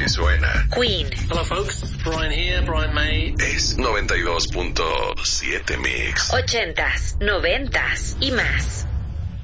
suena. Queen. Hello folks, Brian here, Brian May. Es 92.7 Mix. 80s, 90s y más.